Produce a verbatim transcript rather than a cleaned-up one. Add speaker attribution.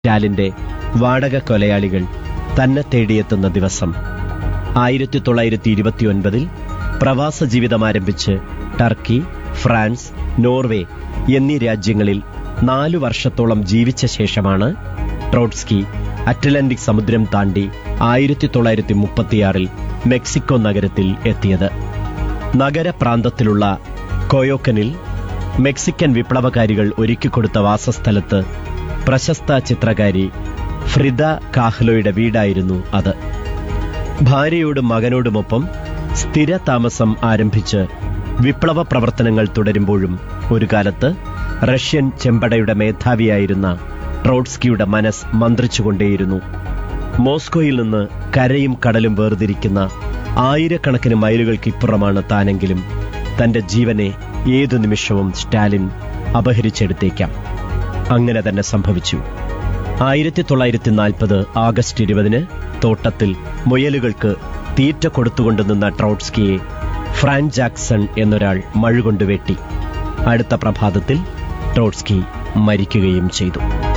Speaker 1: സ്റ്റാലിന്റെ വാടക കൊലയാളികൾ തന്നെ തേടിയെത്തുന്ന ദിവസം ആയിരത്തി തൊള്ളായിരത്തി ഇരുപത്തിയൊൻപതിൽ പ്രവാസ ജീവിതം ആരംഭിച്ച് ടർക്കി, ഫ്രാൻസ്, നോർവേ എന്നീ രാജ്യങ്ങളിൽ നാലു വർഷത്തോളം ജീവിച്ച ശേഷമാണ് ട്രോട്സ്കി അറ്റ്ലാന്റിക് സമുദ്രം താണ്ടി ആയിരത്തി തൊള്ളായിരത്തി മുപ്പത്തിയാറിൽ മെക്സിക്കോ നഗരത്തിൽ എത്തിയത്. നഗരപ്രാന്തത്തിലുള്ള കൊയോക്കനിൽ മെക്സിക്കൻ വിപ്ലവകാരികൾ ഒരുക്കിക്കൊടുത്ത വാസസ്ഥലത്ത് പ്രശസ്ത ചിത്രകാരി ഫ്രിദ കാഹ്ലോയുടെ വീടായിരുന്നു അത്. ഭാര്യയോടും മകനോടുമൊപ്പം സ്ഥിര താമസം ആരംഭിച്ച് വിപ്ലവ പ്രവർത്തനങ്ങൾ തുടരുമ്പോഴും ഒരു കാലത്ത് റഷ്യൻ ചെമ്പടയുടെ മേധാവിയായിരുന്ന ട്രോട്സ്കിയുടെ മനസ്സ് മന്ത്രിച്ചുകൊണ്ടേയിരുന്നു. മോസ്കോയിൽ നിന്ന് കരയും കടലും വേർതിരിക്കുന്ന ആയിരക്കണക്കിന് മൈലുകൾക്കിപ്പുറമാണ് താനെങ്കിലും തന്റെ ജീവനെ ഏതു നിമിഷവും സ്റ്റാലിൻ അപഹരിച്ചെടുത്തേക്കാം. അങ്ങനെ തന്നെ സംഭവിച്ചു. ആയിരത്തി തൊള്ളായിരത്തി നാൽപ്പത് ആഗസ്റ്റ് ഇരുപതിന് തോട്ടത്തിൽ മുയലുകൾക്ക് തീറ്റ കൊടുത്തുകൊണ്ടു നിന്ന ട്രോട്സ്കിയെ ഫ്രാങ്ക് ജാക്സൺ എന്നൊരാൾ മഴുകൊണ്ട് വെട്ടി. അടുത്ത പ്രഭാതത്തിൽ ട്രോട്സ്കി മരിക്കുകയും ചെയ്തു.